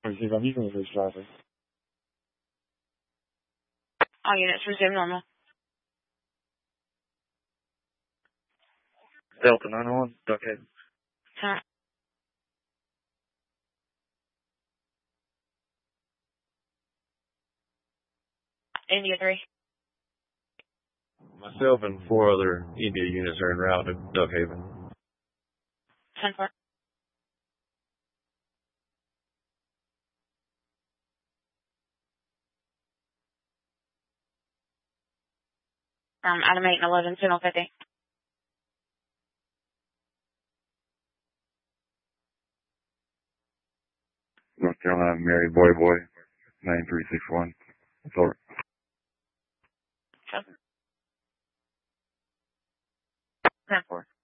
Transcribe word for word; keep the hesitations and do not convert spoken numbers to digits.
Receive, I'm using this driver. All units resume normal. Delta nine one, Duckhead. Huh. India three. Myself and four other India units are en route to Duckhaven. ten four. Um, Adam eight and eleven, channel fifty. North Carolina, Mary Boy Boy, nine three six one. That's over. ten four.